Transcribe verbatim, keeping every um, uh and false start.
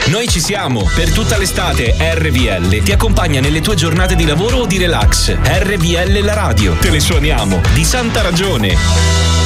Noi ci siamo. Per tutta l'estate R V L ti accompagna nelle tue giornate di lavoro o di relax. R V L la radio. Te le suoniamo. Di santa ragione.